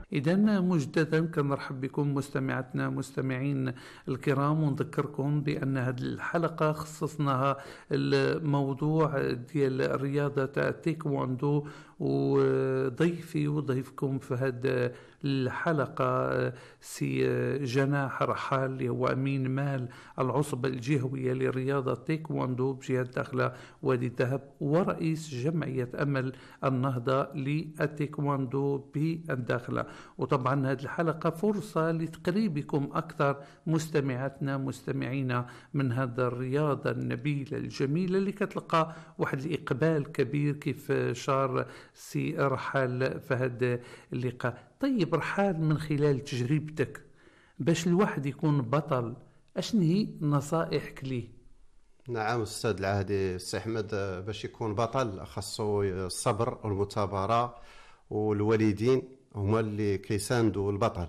إذا مجددا كنرحب بكم مستمعاتنا مستمعين الكرام، ونذكركم بأن هذه الحلقة خصصناها الموضوع ديال رياضة التايكواندو، وضيفي وضيفكم في هذه الحلقة سي جناح رحال اللي هو أمين مال العصبة الجهوية لرياضة التايكواندو بجهة داخلة وادي الذهب، ورئيس جمعية أمل النهضة للتايكواندو بالداخلة. وطبعا هذه الحلقة فرصة لتقريبكم أكثر مستمعاتنا مستمعينا من هذا الرياضة النبيلة الجميلة اللي كتلقى واحد الإقبال كبير كيف شار سي رحال في هذا اللقاء. طيب رحال، من خلال تجربتك باش الواحد يكون بطل أشن هي نصائحك ليه؟ نعم أستاذ العهدي السي أحمد، باش يكون بطل خاصو الصبر والمثابرة، والوالدين هما اللي كيساندوا البطل.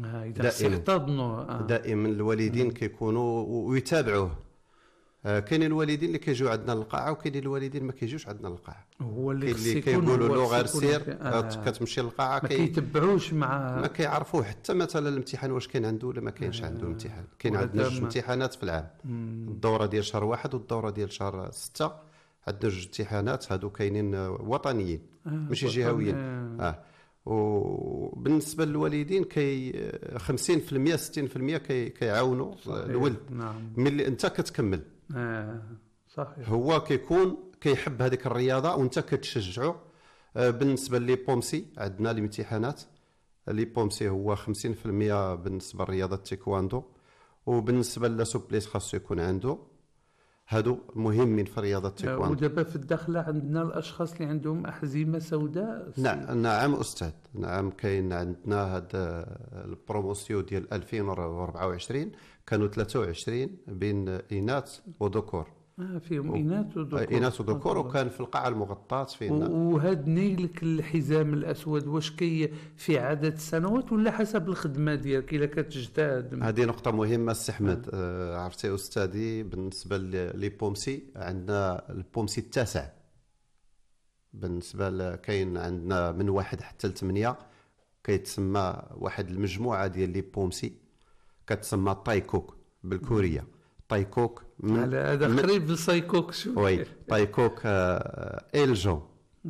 دائما الوالدين كيكونوا ويتابعوه. كاين الوالدين اللي كيجيو عندنا للقاعه، وكاين الوالدين ما كيجيوش عندنا للقاعه. هو اللي كيقولوا له غير سير كتمشي للقاعه، ما كيتبعوش ما كيعرفوه حتى مثلا الامتحان واش كاين عنده ولا ما كاينش عنده الامتحان. كاين عندنا جوج امتحانات في العام، الدوره ديال شهر 1 والدوره ديال شهر 6. عندنا جوج امتحانات هادو كاينين وطنيين ماشي جهويين. وبالنسبه للوالدين 50% 60% كيعاونوا الولد. نعم. ملي انت كتكمل صحيح، هو كيحب هذيك الرياضه وانت كتشجعه. بالنسبه لي بومسي عندنا الامتحانات لي بومسي هو 50% بالنسبه لرياضه التايكواندو، وبالنسبه للسوبليس خاصو يكون عنده. هادو مهمين في رياضه التايكواندو. ودابا في الداخله عندنا الاشخاص اللي عندهم احزمه سوداء. نعم استاذ، نعم كاين عندنا هذا البروموسيون ديال 2024 كانوا 23 بين اناث وذكور. فيهم اناث وذكور وكان في القاعه المغطاه فينا. وهاد نيلك الحزام الاسود واش في عدد السنوات ولا حسب الخدمه ديالك الا كتجتهد؟ هذه نقطه مهمه السي احمد. عرفتي استاذي، بالنسبه لي بومسي عندنا البومسي التاسع. بالنسبه كاين عندنا من 1 حتى ل 8 كيتسمى واحد المجموعه ديال لي بومسي كتسمى تايكوك بالكوريه. تايكوك هذا قريب للسايكوك شو. وي تايكوك. إلجون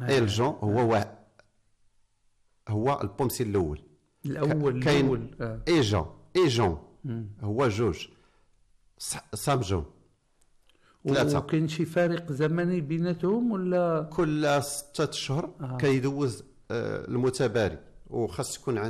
هو البومسي الاول. كاين ايجون هو جوج. سامجون 3. وكاين شي فارق زمني بيناتهم ولا كل 6 اشهر كيدوز المتباري، وخاص يكون